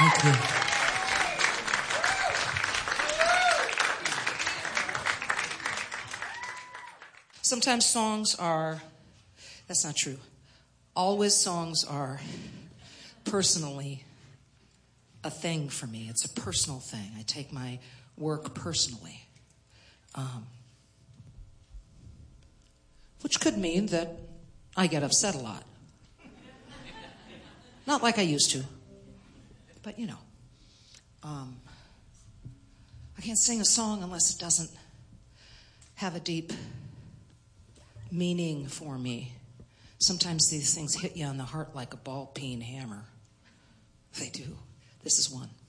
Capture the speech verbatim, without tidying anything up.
Thank you. Sometimes songs are, that's not true. Always songs are personally a thing for me. It's a personal thing. I take my work personally. Um, which could mean that I get upset a lot. Not like I used to, but you know. Um, I can't sing a song unless it doesn't have a deep meaning for me. Sometimes these things hit you on the heart like a ball peen hammer. They do. This is one.